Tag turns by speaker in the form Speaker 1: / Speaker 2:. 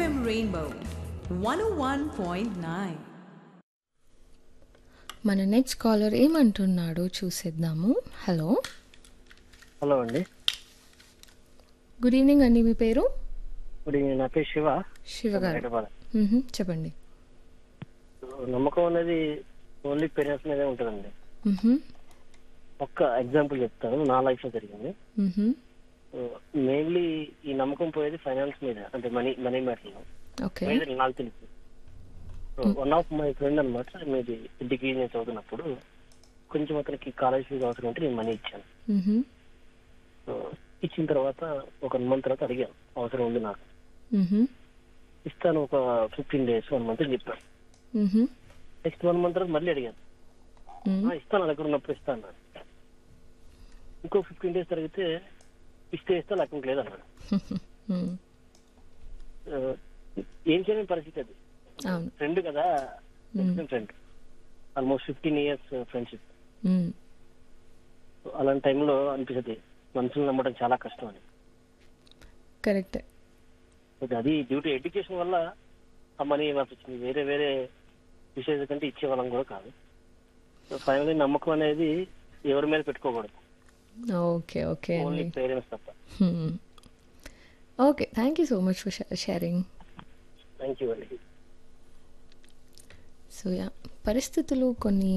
Speaker 1: FM Rainbow 101.9.
Speaker 2: మన next caller ఏమంటున్నాడో చూసేద్దాము. Hello
Speaker 3: hello అండి.
Speaker 2: గుడ్ ఈవినింగ్ అండి. మీ పేరు?
Speaker 3: ఇప్పుడు నా పేరు
Speaker 2: శివ గారు.
Speaker 3: హైదరాబాద్.
Speaker 2: చెప్పండి.
Speaker 3: నమ్మకం అనేది ఓన్లీ పేరెంట్స్ మీదే ఉంటుందండి.
Speaker 2: మ్హూ.
Speaker 3: ఒక్క ఎగ్జాంపుల్ చెప్తాను, నా లైఫ్ లో జరిగింది.
Speaker 2: మ్హూ.
Speaker 3: మెయిన్లీ ఈ నమ్మకం పోయేది ఫైనాన్స్ మీద, అంటే మనీ మ్యాటర్లో.
Speaker 2: ఓకే.
Speaker 3: నాకు తెలుసు. వన్ ఆఫ్ మై ఫ్రెండ్ అనమాట, మీది డిగ్రీ నేను చదువుతున్నప్పుడు కొంచెం అతనికి కాలేజ్ ఫీజు అవసరం ఉంటే నేను మనీ ఇచ్చాను.
Speaker 2: మ్హూ.
Speaker 3: ఇచ్చిన తర్వాత ఒక 1 month తర్వాత అడిగాను, అవసరం ఉంది నాకు,
Speaker 2: మ్హూ.
Speaker 3: ఇస్తాను ఒక 15 days 1 month అని చెప్పాను.
Speaker 2: మ్హూ.
Speaker 3: నెక్స్ట్ 1 month తర్వాత మళ్ళీ అడిగాను, ఇస్తాను నా దగ్గర ఉన్నప్పుడు ఇస్తాను అన్నాడు. ఇంకో 15 days జరిగితే ఇస్తే లేకుండా లేదన్నాడు. ఏం చేయని పరిస్థితి అది.
Speaker 2: అవును.
Speaker 3: ఫ్రెండ్ కదా, ఫ్రెండ్, ఆల్మోస్ట్ 15 years ఫ్రెండ్షిప్. అలాంటి టైంలో అనిపిస్తుంది మనుషులు నమ్మడం చాలా కష్టం అని.
Speaker 2: కరెక్ట్.
Speaker 3: అది డ్యూ టు ఎడ్యుకేషన్ వల్ల ఆ మనీ పంపించింది, వేరే విషయాల కంటే ఇచ్చేవాళ్ళం కూడా కాదు. ఫైనల్లీ నమ్మకం అనేది ఎవరి మీద పెట్టుకోకూడదు,
Speaker 2: ఓకే ఓకే
Speaker 3: ఓన్లీ
Speaker 2: అండి.
Speaker 3: పేరెంట్స్ తప్ప.
Speaker 2: Okay, thank you so much for sharing.
Speaker 3: Thank you అండి.
Speaker 2: సో యా, పరిస్థితులు కొన్ని